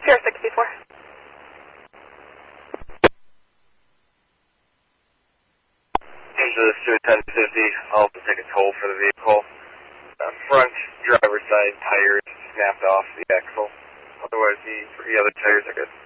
Pier 64. Into the Stuart 1050, I'll take a toll for the vehicle. Front driver's side tires snapped off the axle. Otherwise, the three other tires are good.